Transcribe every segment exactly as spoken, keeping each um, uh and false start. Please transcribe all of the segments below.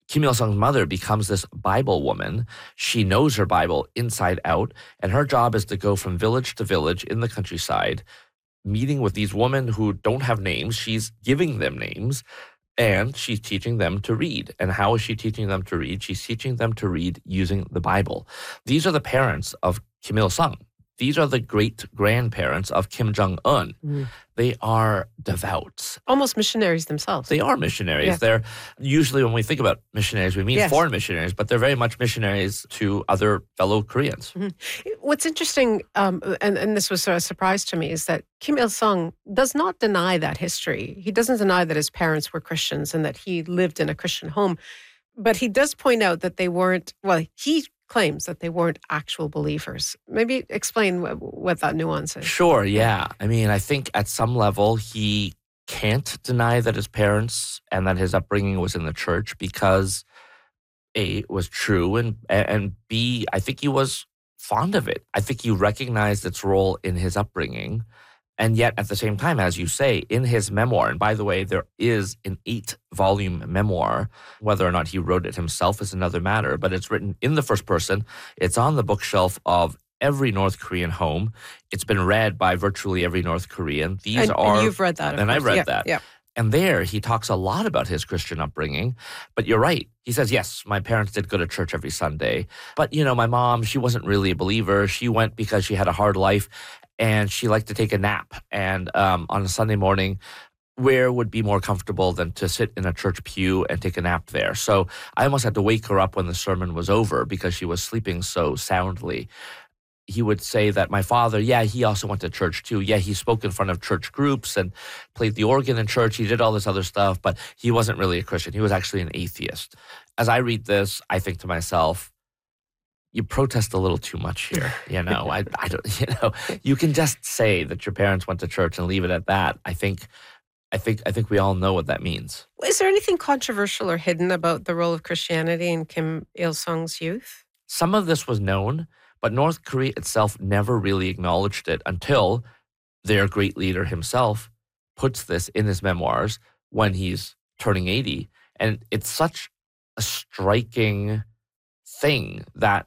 Kim Il-sung's mother becomes this Bible woman. She knows her Bible inside out, and her job is to go from village to village in the countryside, meeting with these women who don't have names. She's giving them names, and she's teaching them to read. And how is she teaching them to read? She's teaching them to read using the Bible. These are the parents of Kim Il-sung. These are the great-grandparents of Kim Jong-un. Mm. They are devout. Almost missionaries themselves. They are missionaries. Yeah. They're usually, when we think about missionaries, we mean yes. foreign missionaries, but they're very much missionaries to other fellow Koreans. Mm-hmm. What's interesting, um, and, and this was a surprise to me, is that Kim Il-sung does not deny that history. He doesn't deny that his parents were Christians and that he lived in a Christian home. But he does point out that they weren't, well, he claims that they weren't actual believers. Maybe explain what, what that nuance is. Sure, yeah. I mean, I think at some level he can't deny that his parents and that his upbringing was in the church because A, it was true, and and B, I think he was fond of it. I think he recognized its role in his upbringing. And yet, at the same time, as you say, in his memoir, and by the way, there is an eight-volume memoir. Whether or not he wrote it himself is another matter, but it's written in the first person. It's on the bookshelf of every North Korean home. It's been read by virtually every North Korean. These and, are, and you've read that, of and course. I've read yeah, that. Yeah. And there, he talks a lot about his Christian upbringing. But you're right. He says, yes, my parents did go to church every Sunday. But, you know, my mom, she wasn't really a believer. She went because she had a hard life, and she liked to take a nap. And um, on a Sunday morning, where would be more comfortable than to sit in a church pew and take a nap there? So I almost had to wake her up when the sermon was over because she was sleeping so soundly. He would say that my father, yeah, he also went to church too. Yeah, he spoke in front of church groups and played the organ in church. He did all this other stuff, but he wasn't really a Christian. He was actually an atheist. As I read this, I think to myself, you protest a little too much here. You know, I, I don't, you know, you can just say that your parents went to church and leave it at that. I think, I think, I think we all know what that means. Is there anything controversial or hidden about the role of Christianity in Kim Il-sung's youth? Some of this was known, but North Korea itself never really acknowledged it until their great leader himself puts this in his memoirs when he's turning eighty. And it's such a striking thing that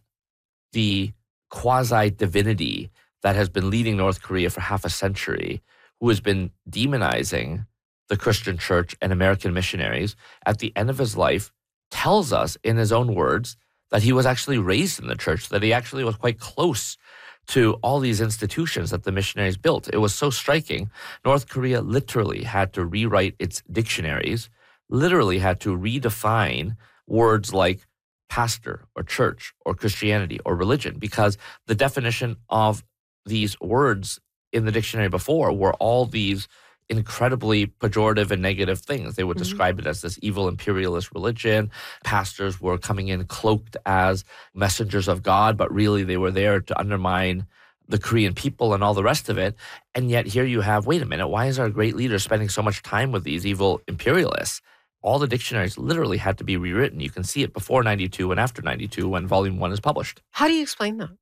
the quasi-divinity that has been leading North Korea for half a century, who has been demonizing the Christian church and American missionaries, at the end of his life tells us in his own words that he was actually raised in the church, that he actually was quite close to all these institutions that the missionaries built. It was so striking. North Korea literally had to rewrite its dictionaries, literally had to redefine words like pastor or church or Christianity or religion, because the definition of these words in the dictionary before were all these incredibly pejorative and negative things. They would mm-hmm. describe it as this evil imperialist religion. Pastors were coming in cloaked as messengers of God, but really they were there to undermine the Korean people and all the rest of it. And yet here you have, wait a minute, why is our great leader spending so much time with these evil imperialists? All the dictionaries literally had to be rewritten. You can see it before ninety-two and after ninety-two when volume one is published. How do you explain that?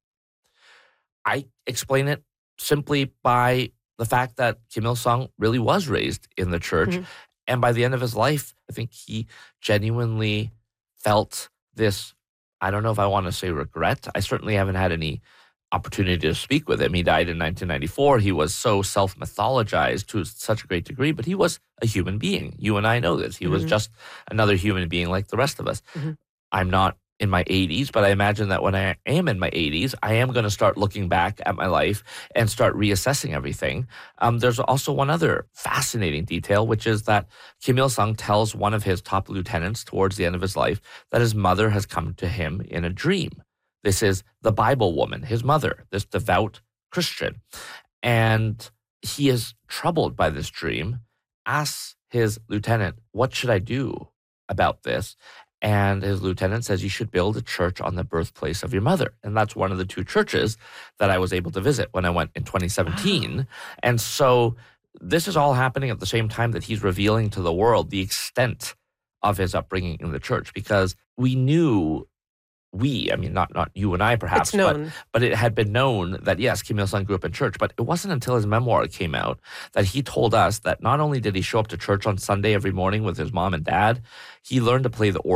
I explain it simply by the fact that Kim Il-sung really was raised in the church. Mm-hmm. And by the end of his life, I think he genuinely felt this, I don't know if I want to say regret. I certainly haven't had any opportunity to speak with him. He died in nineteen ninety-four. He was so self-mythologized to such a great degree, but he was a human being. You and I know this. He mm-hmm. was just another human being like the rest of us. Mm-hmm. I'm not in my eighties, but I imagine that when I am in my eighties, I am going to start looking back at my life and start reassessing everything. Um, there's also one other fascinating detail, which is that Kim Il-sung tells one of his top lieutenants towards the end of his life that his mother has come to him in a dream. This is the Bible woman, his mother, this devout Christian. And he is troubled by this dream, asks his lieutenant, what should I do about this? And his lieutenant says, you should build a church on the birthplace of your mother. And that's one of the two churches that I was able to visit when I went in twenty seventeen. Wow. And so this is all happening at the same time that he's revealing to the world the extent of his upbringing in the church, because we knew We, I mean, not not you and I perhaps, it's known. but but it had been known that, yes, Kim Il-sung grew up in church, but it wasn't until his memoir came out that he told us that not only did he show up to church on Sunday every morning with his mom and dad, he learned to play the organ.